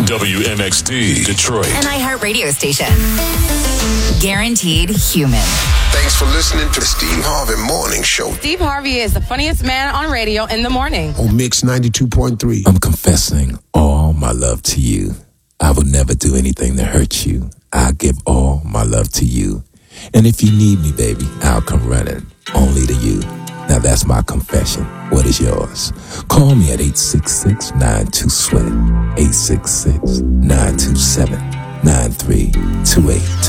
WMXD, Detroit. An iHeart radio station. Guaranteed human. Thanks for listening to the Steve Harvey Morning Show. Steve Harvey is the funniest man on radio in the morning. On Mix 92.3. I'm confessing all my love to you. I will never do anything to hurt you. I'll give all my love to you. And if you need me, baby, I'll come running only to you. Now that's my confession. What is yours? Call me at 866-92-SWEAT. 866-927-9328.